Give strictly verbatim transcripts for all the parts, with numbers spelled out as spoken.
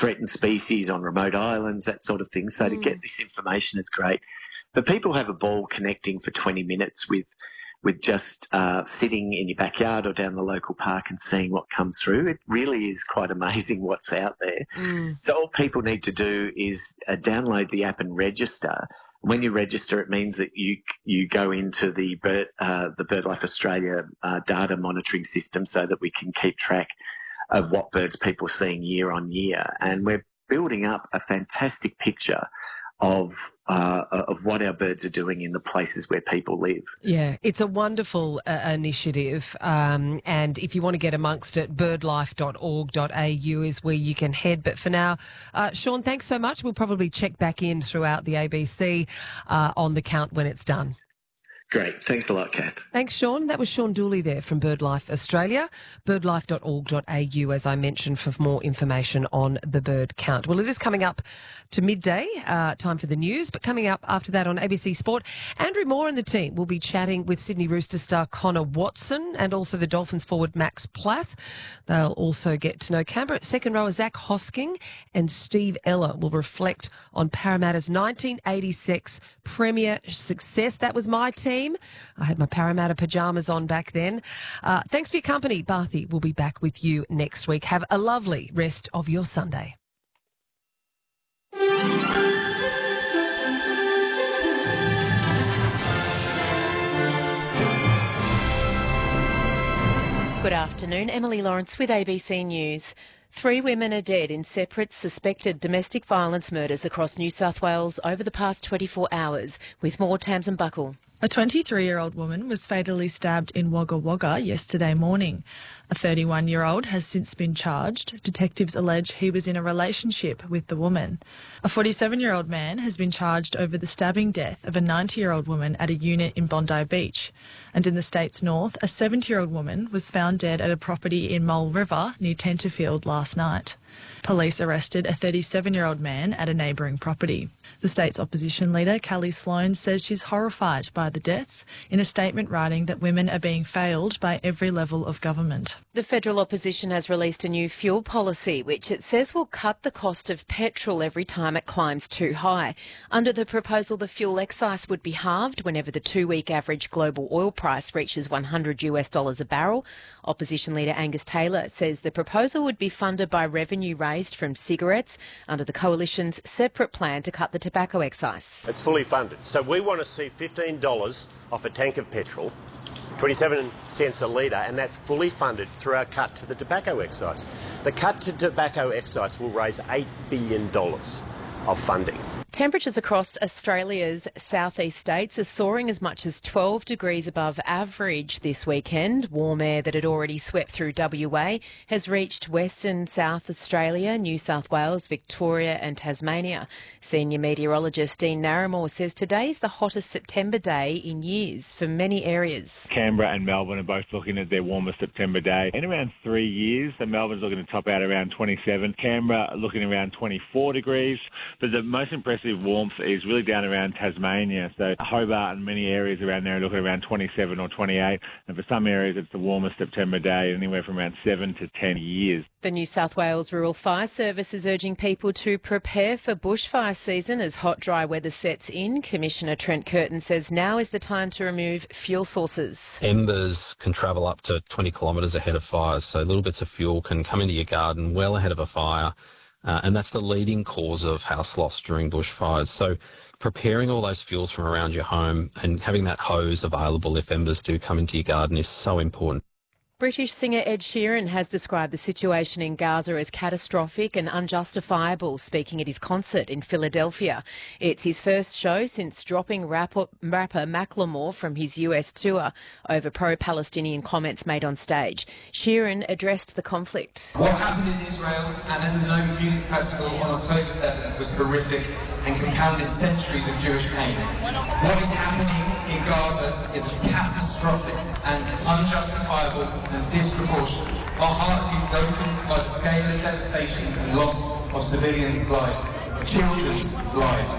threatened species on remote islands, that sort of thing. So mm. to get this information is great. But people have a ball connecting for twenty minutes with with just uh, sitting in your backyard or down the local park and seeing what comes through. It really is quite amazing what's out there. Mm. So all people need to do is uh, download the app and register. When you register, it means that you you go into the Bird, uh, the BirdLife Australia uh, data monitoring system so that we can keep track of what birds people are seeing year on year. And we're building up a fantastic picture of uh, of what our birds are doing in the places where people live. Yeah, it's a wonderful uh, initiative, um, and if you want to get amongst it, birdlife dot org dot a u is where you can head. But for now, uh, Sean, thanks so much. We'll probably check back in throughout the A B C uh, on the count when it's done. Great. Thanks a lot, Kath. Thanks, Sean. That was Sean Dooley there from BirdLife Australia. birdlife dot org dot a u, as I mentioned, for more information on the bird count. Well, it is coming up to midday, uh, time for the news, but coming up after that on A B C Sport, Andrew Moore and the team will be chatting with Sydney Roosters star Connor Watson and also the Dolphins forward Max Plath. They'll also get to know Canberra second rower Zach Hosking, and Steve Ella will reflect on Parramatta's nineteen eighty-six Premier success. That was my team. I had my Parramatta pyjamas on back then. Uh, thanks for your company. Barthy will be back with you next week. Have a lovely rest of your Sunday. Good afternoon. Emily Lawrence with A B C News. Three women are dead in separate suspected domestic violence murders across New South Wales over the past twenty-four hours. With more, Tamsin Buckle. A twenty-three-year-old woman was fatally stabbed in Wagga Wagga yesterday morning. A thirty-one-year-old has since been charged. Detectives allege he was in a relationship with the woman. A forty-seven-year-old man has been charged over the stabbing death of a ninety-year-old woman at a unit in Bondi Beach. And in the state's north, a seventy-year-old woman was found dead at a property in Mole River near Tenterfield last night. Police arrested a thirty-seven-year-old man at a neighbouring property. The state's opposition leader, Callie Sloan, says she's horrified by the deaths, in a statement writing that women are being failed by every level of government. The federal opposition has released a new fuel policy, which it says will cut the cost of petrol every time it climbs too high. Under the proposal, the fuel excise would be halved whenever the two-week average global oil price reaches one hundred US dollars a barrel. Opposition leader Angus Taylor says the proposal would be funded by revenue raised from cigarettes under the coalition's separate plan to cut the tobacco excise. It's fully funded. So we want to see fifteen dollars off a tank of petrol, twenty-seven cents a litre, and that's fully funded through our cut to the tobacco excise. The cut to tobacco excise will raise eight billion dollars of funding. Temperatures across Australia's southeast states are soaring as much as twelve degrees above average this weekend. Warm air that had already swept through W A has reached Western South Australia, New South Wales, Victoria and Tasmania. Senior meteorologist Dean Narramore says today is the hottest September day in years for many areas. Canberra and Melbourne are both looking at their warmest September day in around three years. So Melbourne's looking to top out around twenty-seven. Canberra looking around twenty-four degrees. But the most impressive warmth is really down around Tasmania. So Hobart and many areas around there are looking around twenty-seven or twenty-eight. And for some areas, it's the warmest September day, anywhere from around seven to ten years. The New South Wales Rural Fire Service is urging people to prepare for bushfire season as hot, dry weather sets in. Commissioner Trent Curtin says now is the time to remove fuel sources. Embers can travel up to twenty kilometres ahead of fires, so little bits of fuel can come into your garden well ahead of a fire. Uh, and that's the leading cause of house loss during bushfires. So preparing all those fuels from around your home and having that hose available if embers do come into your garden is so important. British singer Ed Sheeran has described the situation in Gaza as catastrophic and unjustifiable, speaking at his concert in Philadelphia. It's his first show since dropping rapper, rapper Macklemore from his U S tour over pro-Palestinian comments made on stage. Sheeran addressed the conflict. What happened in Israel and in the Nova Music Festival on October seventh was horrific and compounded centuries of Jewish pain. What is happening in Gaza is catastrophic and unjustifiable and disproportionate. Our hearts have been broken by the scale of devastation and loss of civilians' lives, of children's lives.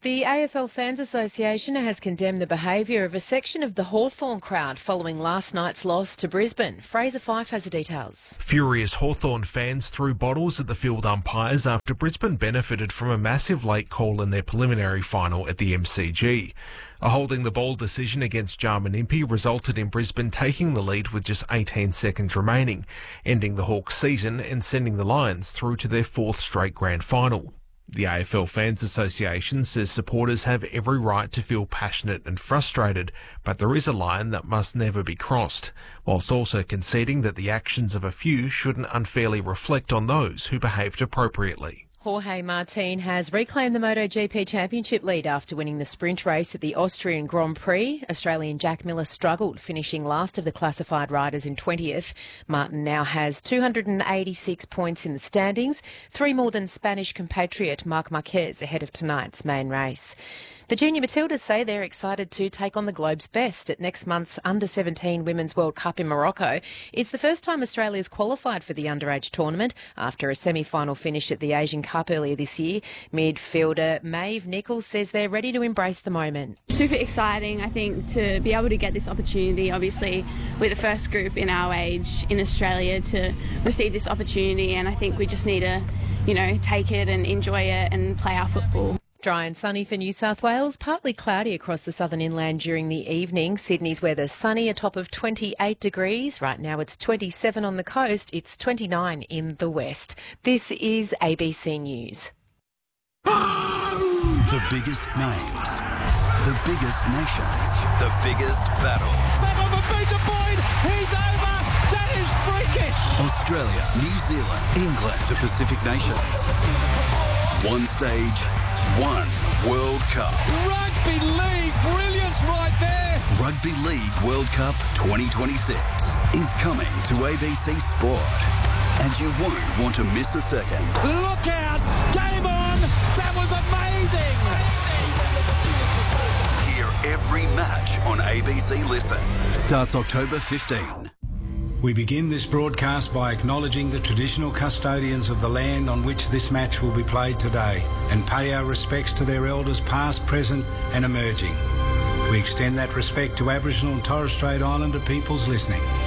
The A F L Fans Association has condemned the behaviour of a section of the Hawthorn crowd following last night's loss to Brisbane. Fraser Fife has the details. Furious Hawthorn fans threw bottles at the field umpires after Brisbane benefited from a massive late call in their preliminary final at the M C G. A holding the ball decision against Jarman Impey resulted in Brisbane taking the lead with just eighteen seconds remaining, ending the Hawks' season and sending the Lions through to their fourth straight grand final. The A F L Fans Association says supporters have every right to feel passionate and frustrated, but there is a line that must never be crossed, whilst also conceding that the actions of a few shouldn't unfairly reflect on those who behaved appropriately. Jorge Martin has reclaimed the MotoGP Championship lead after winning the sprint race at the Austrian Grand Prix. Australian Jack Miller struggled, finishing last of the classified riders in twentieth. Martin now has two hundred eighty-six points in the standings, three more than Spanish compatriot Marc Marquez ahead of tonight's main race. The Junior Matildas say they're excited to take on the globe's best at next month's under seventeen Women's World Cup in Morocco. It's the first time Australia's qualified for the underage tournament after a semi-final finish at the Asian Cup earlier this year. Midfielder Maeve Nichols says they're ready to embrace the moment. Super exciting, I think, to be able to get this opportunity. Obviously, we're the first group in our age in Australia to receive this opportunity, and I think we just need to, you know, take it and enjoy it and play our football. Dry and sunny for New South Wales, partly cloudy across the southern inland during the evening. Sydney's weather sunny, a top of twenty-eight degrees. Right now it's twenty-seven on the coast, it's twenty-nine in the west. This is A B C News. The biggest names, the biggest nations, the biggest battles. Seven for Peter Boyd, he's over, that is freakish. Australia, New Zealand, England, the Pacific nations. One stage, one World Cup. Rugby League, brilliance right there. Rugby League World Cup twenty twenty-six is coming to A B C Sport, and you won't want to miss a second. Look out, game on, that was amazing. Hear every match on A B C Listen. Starts October fifteenth. We begin this broadcast by acknowledging the traditional custodians of the land on which this match will be played today and pay our respects to their elders past, present and emerging. We extend that respect to Aboriginal and Torres Strait Islander peoples listening.